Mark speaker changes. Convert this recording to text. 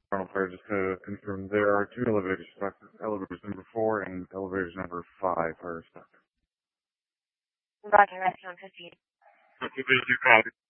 Speaker 1: Ronald Fire, just to confirm, there are two elevators stuck. Elevators number 4 and elevators number 5 are stuck.
Speaker 2: Roger, restaurant 15.
Speaker 1: Okay, thank you, copy.